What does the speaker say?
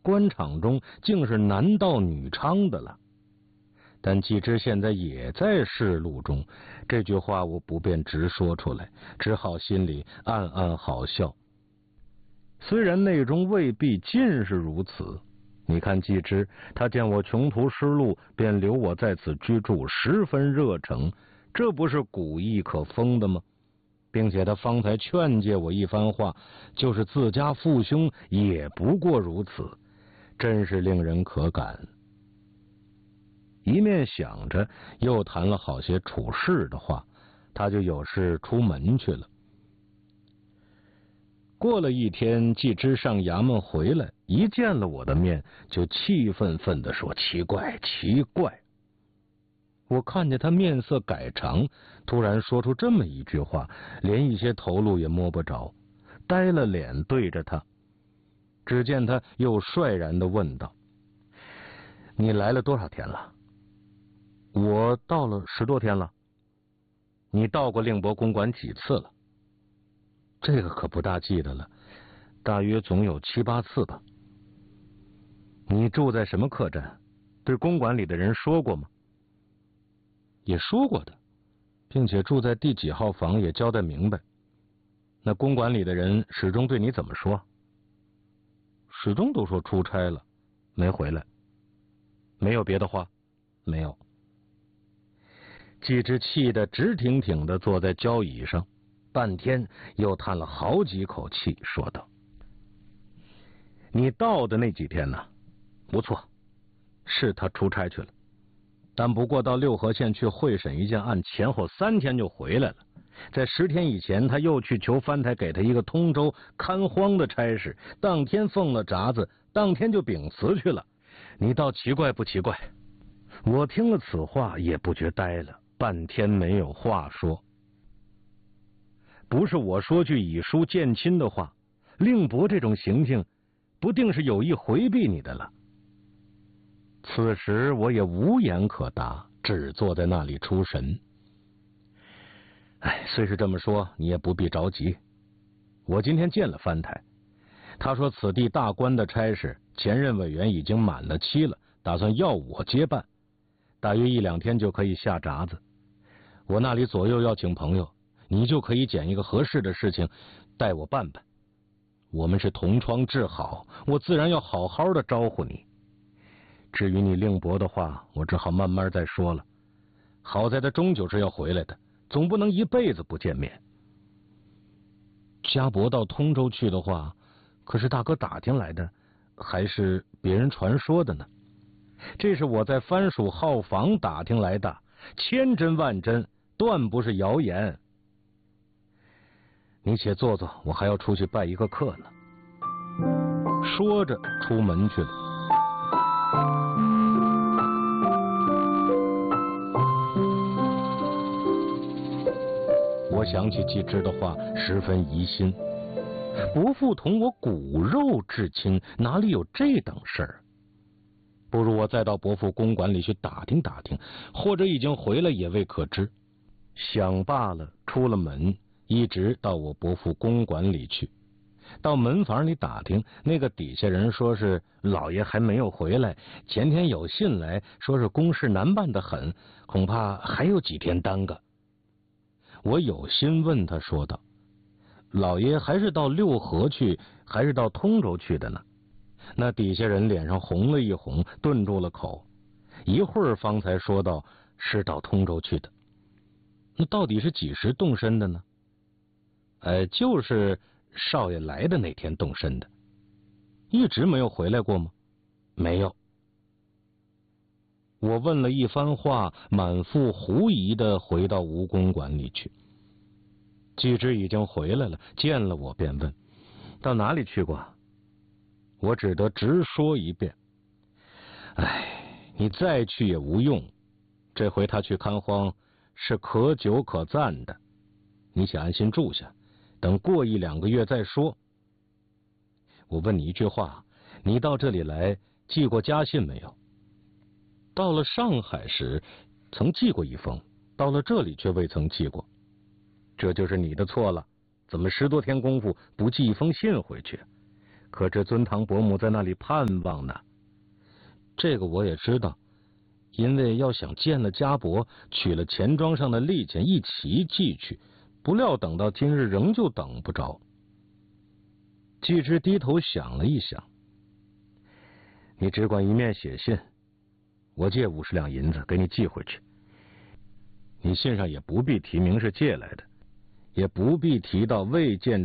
官场中竟是男盗女娼的了。但季之现在也在仕路中，这句话我不便直说出来，只好心里暗暗好笑。虽然内中未必尽是如此，你看季之，他见我穷途失路，便留我在此居住，十分热诚，这不是古意可封的吗？并且他方才劝诫我一番话，就是自家父兄也不过如此，真是令人可感。一面想着，又谈了好些处事的话，他就有事出门去了。过了一天，季之上衙门回来，一见了我的面，就气愤愤地说：“奇怪，奇怪。”我看见他面色改常，突然说出这么一句话，连一些头路也摸不着，呆了脸对着他。只见他又率然地问道：“你来了多少天了？”“我到了10多天了。”“你到过令伯公馆几次了？”“这个可不大记得了，大约总有7、8次吧。”“你住在什么客栈？对公馆里的人说过吗？”“也说过的，并且住在第几号房也交代明白。”“那公馆里的人始终对你怎么说？”“始终都说出差了，没回来。”“没有别的话？”“没有。”季之气得直挺挺地坐在交椅上，半天又叹了好几口气，说道：“你到的那几天呢？不错，是他出差去了，但不过到六合县去会审一件案，前后3天就回来了。在10天以前，他又去求藩台给他一个通州看荒的差事，当天奉了札子，当天就秉辞去了。你倒奇怪不奇怪？”我听了此话也不觉呆了，半天没有话说。不是我说句以书见亲的话，令伯这种行径不定是有意回避你的了。此时我也无言可答，只坐在那里出神。虽是这么说，你也不必着急。我今天见了藩台，他说此地大官的差事，前任委员已经满了期了，打算要我接办，大约1、2天就可以下闸子。我那里左右要请朋友，你就可以拣一个合适的事情带我办办。我们是同窗至好，我自然要好好的招呼你。至于你令伯的话，我只好慢慢再说了。好在他终究是要回来的，总不能一辈子不见面。家伯到通州去的话，可是大哥打听来的，还是别人传说的呢？这是我在藩署号房打听来的，千真万真，断不是谣言。你且坐坐，我还要出去拜一个客呢。说着出门去了。我想起季之的话，十分疑心。伯父同我骨肉至亲，哪里有这等事儿？不如我再到伯父公馆里去打听打听，或者已经回来也未可知。想罢了，出了门，一直到我伯父公馆里去。到门房里打听，那个底下人说是老爷还没有回来，前天有信来说是公事难办得很，恐怕还有几天耽搁。我有心问他，说道：“老爷还是到六合去，还是到通州去的呢？”那底下人脸上红了一红，顿住了口，一会儿方才说道：“是到通州去的。”那到底是几时动身的呢？就是少爷来的那天动身的。一直没有回来过吗？没有。我问了一番话，满腹狐疑的回到吴公馆里去。季之已经回来了，见了我便问：“到哪里去过？”我只得直说一遍。你再去也无用，这回他去看荒是可久可暂的，你且安心住下，等过1、2个月再说。我问你一句话，你到这里来寄过家信没有？到了上海时曾寄过一封，到了这里却未曾寄过，这就是你的错了。怎么10多天功夫不寄一封信回去？ 可知尊堂伯母在那里盼望呢。这个我也知道，因为要想见了家伯，取了钱庄上的利钱一起寄去，不料等到今日仍旧等不着。季之低头想了一想，你只管一面写信，我借50两银子给你寄回去。你信上也不必提明是借来的，也不必提到未见